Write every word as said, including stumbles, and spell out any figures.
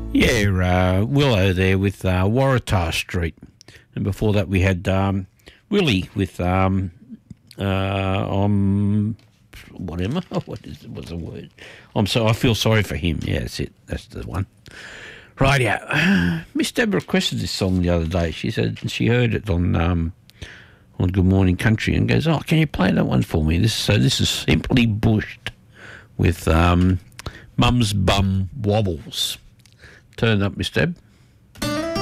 Yeah, uh, Willow there with uh, Waratah Street. And before that we had um, Willie with um, uh, um, whatever. What is what's the word? I'm so I feel sorry for him. Yeah, that's it. That's the one. Right, yeah. Miss Deb requested this song the other day. She said she heard it on um, on Good Morning Country and goes, "Oh, can you play that one for me?" This so this is Simply Bushed with um, Mum's Bum Wobbles. Turn up, Miss Deb.